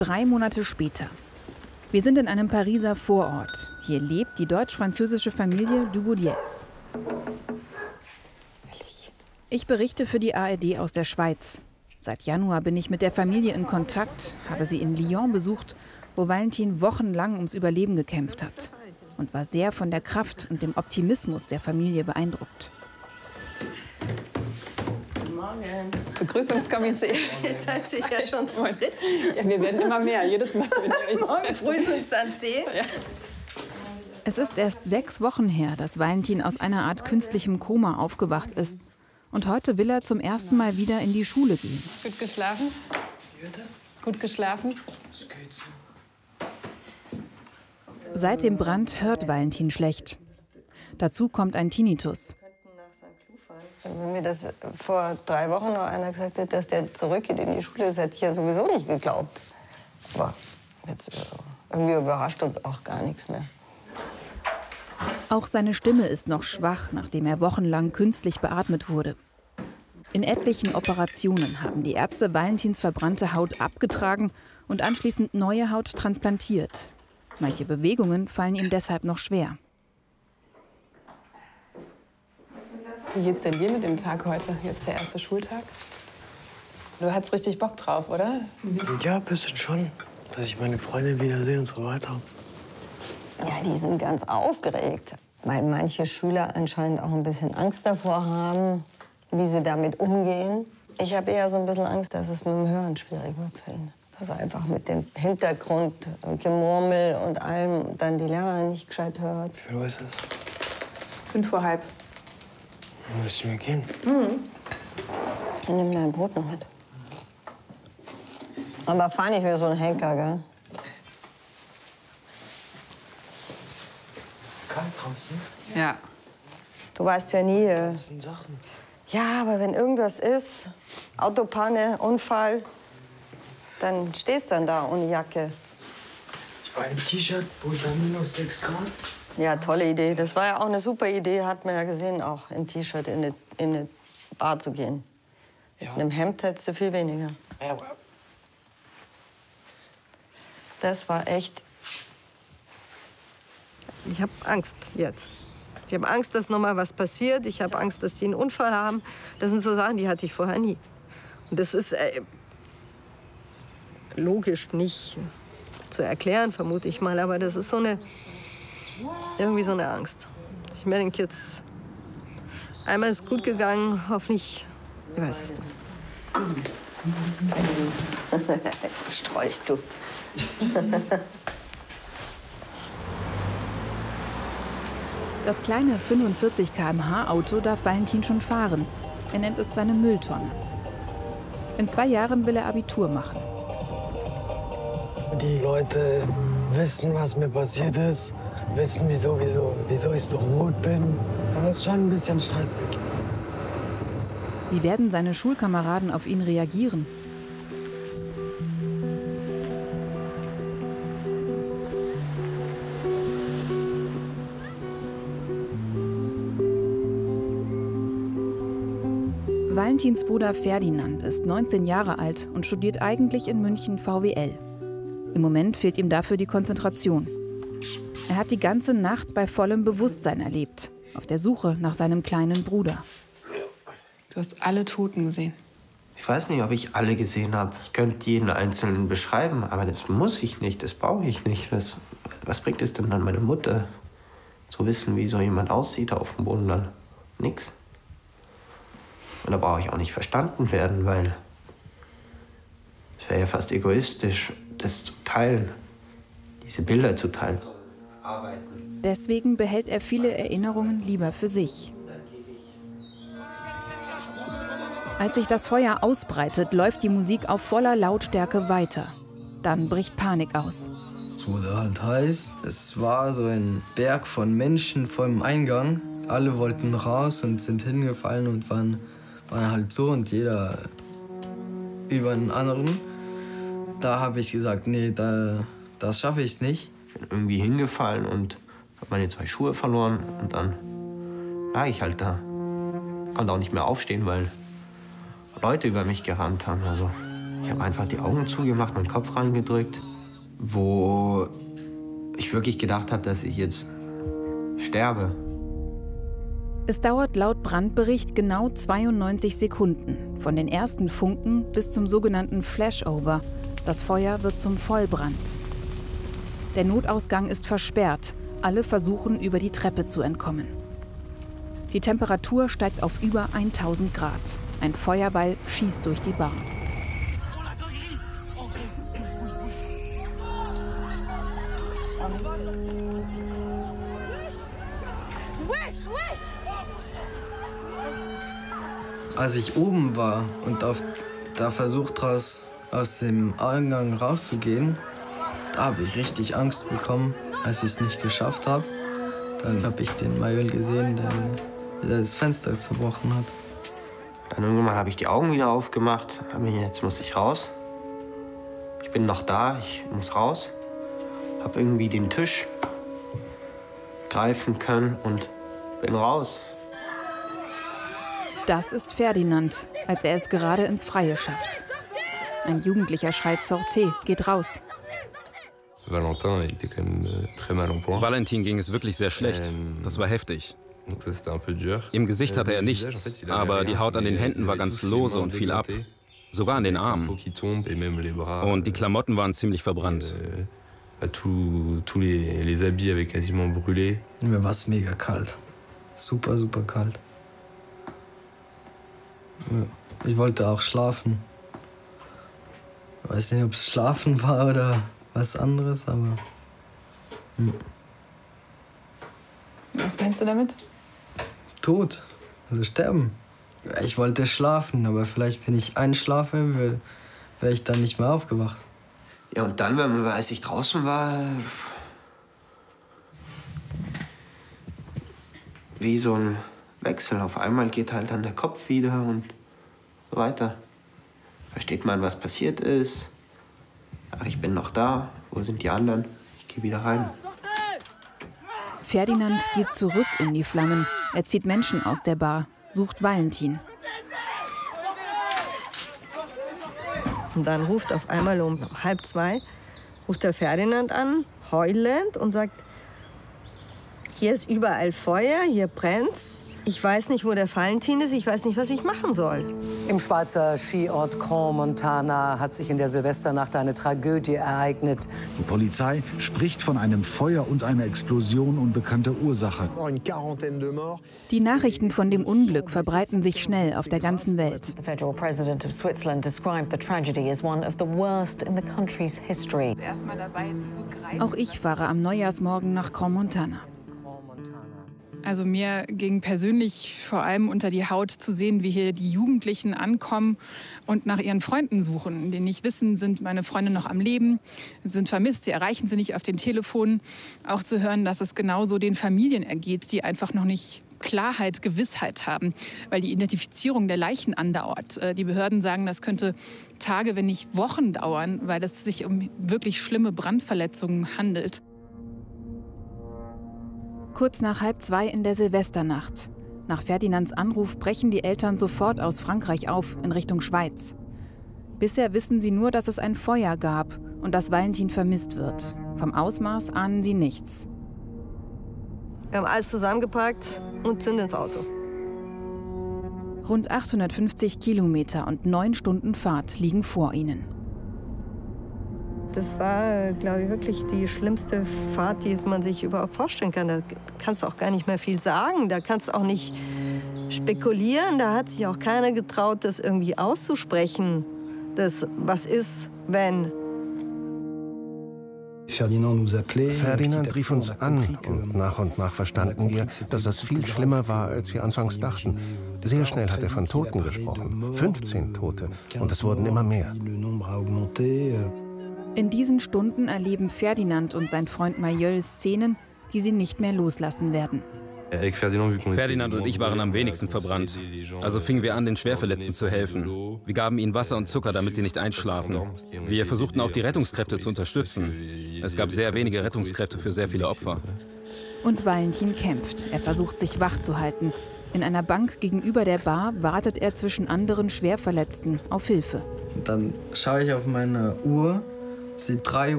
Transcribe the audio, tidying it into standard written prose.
3 Monate später. Wir sind in einem Pariser Vorort. Hier lebt die deutsch-französische Familie Dubaudiers. Ich berichte für die ARD aus der Schweiz. Seit Januar bin ich mit der Familie in Kontakt, habe sie in Lyon besucht, wo Valentin wochenlang ums Überleben gekämpft hat. Und war sehr von der Kraft und dem Optimismus der Familie beeindruckt. Guten Morgen. Begrüßungskomitee. Jetzt seid ihr ja schon zu dritt. Ja, wir werden immer mehr. Jedes Mal, wenn ihr euch Morgen trefft. früh uns dann sehen. Ja. Es ist erst 6 Wochen her, dass Valentin aus einer Art künstlichem Koma aufgewacht ist. Und heute will er zum ersten Mal wieder in die Schule gehen. Gut geschlafen? Gut geschlafen? Seit dem Brand hört Valentin schlecht. Dazu kommt ein Tinnitus. Wenn mir das vor 3 Wochen noch einer gesagt hätte, dass der zurückgeht in die Schule, das hätte ich ja sowieso nicht geglaubt. Aber jetzt irgendwie überrascht uns auch gar nichts mehr. Auch seine Stimme ist noch schwach, nachdem er wochenlang künstlich beatmet wurde. In etlichen Operationen haben die Ärzte Valentins verbrannte Haut abgetragen und anschließend neue Haut transplantiert. Manche Bewegungen fallen ihm deshalb noch schwer. Wie geht's denn dir mit dem Tag heute? Jetzt der erste Schultag? Du hattest richtig Bock drauf, oder? Ja, ein bisschen schon. Dass ich meine Freundin wiedersehe und so weiter. Ja, die sind ganz aufgeregt, weil manche Schüler anscheinend auch ein bisschen Angst davor haben, wie sie damit umgehen. Ich habe eher so ein bisschen Angst, dass es mit dem Hören schwierig wird für ihn. Dass er einfach mit dem Hintergrundgemurmel und allem dann die Lehrer nicht gescheit hört. Wie viel Uhr ist es? 5 vor halb. Dann müssen wir gehen. Ich nehme dein Brot noch mit. Aber fahr nicht wie so ein Henker, gell? Es ist kalt draußen. Ja. Du weißt ja nie. Das sind Sachen. Ja, aber wenn irgendwas ist, Autopanne, Unfall, dann stehst du dann da ohne Jacke. Ich war im T-Shirt unter -6 Grad. Ja, tolle Idee. Das war ja auch eine super Idee, hat man ja gesehen, auch im T-Shirt in eine Bar zu gehen. Ja. In einem Hemd hättest du viel weniger. Ja, Das war echt... Ich habe Angst jetzt. Ich habe Angst, dass noch mal was passiert. Ich habe Angst, dass die einen Unfall haben. Das sind so Sachen, die hatte ich vorher nie. Und das ist logisch nicht zu erklären, vermute ich mal. Aber das ist so eine... irgendwie so eine Angst. Ich mir denke jetzt... Einmal ist gut gegangen, hoffentlich... Ich weiß es nicht. Streust du. Das kleine 45 km/h Auto darf Valentin schon fahren. Er nennt es seine Mülltonne. In 2 Jahren will er Abitur machen. Die Leute wissen, was mir passiert ist, wissen, wieso ich so rot bin. Aber es ist schon ein bisschen stressig. Wie werden seine Schulkameraden auf ihn reagieren? Valentins Bruder Ferdinand ist 19 Jahre alt und studiert eigentlich in München VWL. Im Moment fehlt ihm dafür die Konzentration. Er hat die ganze Nacht bei vollem Bewusstsein erlebt, auf der Suche nach seinem kleinen Bruder. Du hast alle Toten gesehen. Ich weiß nicht, ob ich alle gesehen habe. Ich könnte jeden Einzelnen beschreiben, aber das muss ich nicht, das brauche ich nicht. Was bringt es denn dann meine Mutter, zu wissen, wie so jemand aussieht auf dem Boden dann? Nix. Und da brauche ich auch nicht verstanden werden, weil es wäre ja fast egoistisch, das zu teilen, diese Bilder zu teilen. Deswegen behält er viele Erinnerungen lieber für sich. Als sich das Feuer ausbreitet, läuft die Musik auf voller Lautstärke weiter. Dann bricht Panik aus. Es wurde halt heiß. Es war so ein Berg von Menschen vor dem Eingang. Alle wollten raus und sind hingefallen und waren halt so und jeder über den anderen. Da habe ich gesagt, nee, das schaffe ich nicht. Bin irgendwie hingefallen und habe meine 2 Schuhe verloren und dann lag ich halt da. Konnte auch nicht mehr aufstehen, weil Leute über mich gerannt haben. Also ich habe einfach die Augen zugemacht, meinen Kopf reingedrückt, wo ich wirklich gedacht habe, dass ich jetzt sterbe. Es dauert laut Brandbericht genau 92 Sekunden, von den ersten Funken bis zum sogenannten Flashover. Das Feuer wird zum Vollbrand. Der Notausgang ist versperrt. Alle versuchen, über die Treppe zu entkommen. Die Temperatur steigt auf über 1000 Grad. Ein Feuerball schießt durch die Bar. Als ich oben war und da versucht aus dem Eingang rauszugehen, da habe ich richtig Angst bekommen, als ich es nicht geschafft habe. Dann habe ich den Mayol gesehen, der das Fenster zerbrochen hat. Dann irgendwann habe ich die Augen wieder aufgemacht. Jetzt muss ich raus. Ich bin noch da, ich muss raus. Habe irgendwie den Tisch greifen können und bin raus. Das ist Ferdinand, als er es gerade ins Freie schafft. Ein Jugendlicher schreit Sortez, geht raus. Valentin ging es wirklich sehr schlecht. Das war heftig. Im Gesicht hatte er nichts, aber die Haut an den Händen war ganz lose und fiel ab. Sogar an den Armen. Und die Klamotten waren ziemlich verbrannt. Mir war es mega kalt. Super, super kalt. Ich wollte auch schlafen. Ich weiß nicht, ob es Schlafen war oder was anderes, aber... Was meinst du damit? Tod, also sterben. Ich wollte schlafen, aber vielleicht, wenn ich einschlafe, wäre ich dann nicht mehr aufgewacht. Ja, und dann, als ich draußen war, wie so ein Wechsel. Auf einmal geht halt dann der Kopf wieder und so weiter. Versteht man, was passiert ist. Ach, ich bin noch da. Wo sind die anderen? Ich gehe wieder rein. Ferdinand geht zurück in die Flammen. Er zieht Menschen aus der Bar, sucht Valentin. Und dann ruft auf einmal um 1:30 ruft der Ferdinand an, heulend, und sagt, hier ist überall Feuer, hier brennt's. Ich weiß nicht, wo der Valentin ist, ich weiß nicht, was ich machen soll. Im Schweizer Skiort Crans-Montana hat sich in der Silvesternacht eine Tragödie ereignet. Die Polizei spricht von einem Feuer und einer Explosion unbekannter Ursache. Die Nachrichten von dem Unglück verbreiten sich schnell auf der ganzen Welt. The federal president of Switzerland described the tragedy as one of the worst in the country's history. Auch ich fahre am Neujahrsmorgen nach Crans-Montana. Also mir ging persönlich vor allem unter die Haut zu sehen, wie hier die Jugendlichen ankommen und nach ihren Freunden suchen, die nicht wissen, sind meine Freunde noch am Leben, sind vermisst, sie erreichen sie nicht auf den Telefonen. Auch zu hören, dass es genauso den Familien ergeht, die einfach noch nicht Klarheit, Gewissheit haben, weil die Identifizierung der Leichen andauert. Die Behörden sagen, das könnte Tage, wenn nicht Wochen dauern, weil es sich um wirklich schlimme Brandverletzungen handelt. Kurz nach 1:30 in der Silvesternacht. Nach Ferdinands Anruf brechen die Eltern sofort aus Frankreich auf in Richtung Schweiz. Bisher wissen sie nur, dass es ein Feuer gab und dass Valentin vermisst wird. Vom Ausmaß ahnen sie nichts. Wir haben alles zusammengepackt und sind ins Auto. Rund 850 Kilometer und 9 Stunden Fahrt liegen vor ihnen. Das war, glaube ich, wirklich die schlimmste Fahrt, die man sich überhaupt vorstellen kann. Da kannst du auch gar nicht mehr viel sagen, da kannst du auch nicht spekulieren. Da hat sich auch keiner getraut, das irgendwie auszusprechen. Das, was ist, wenn. Ferdinand rief uns an und nach verstanden wir, dass das viel schlimmer war, als wir anfangs dachten. Sehr schnell hat er von Toten gesprochen, 15 Tote, und es wurden immer mehr. In diesen Stunden erleben Ferdinand und sein Freund Mayol Szenen, die sie nicht mehr loslassen werden. Ferdinand und ich waren am wenigsten verbrannt. Also fingen wir an, den Schwerverletzten zu helfen. Wir gaben ihnen Wasser und Zucker, damit sie nicht einschlafen. Wir versuchten auch die Rettungskräfte zu unterstützen. Es gab sehr wenige Rettungskräfte für sehr viele Opfer. Und Valentin kämpft. Er versucht, sich wach zu halten. In einer Bank gegenüber der Bar wartet er zwischen anderen Schwerverletzten auf Hilfe. Dann schaue ich auf meine Uhr, es ist 3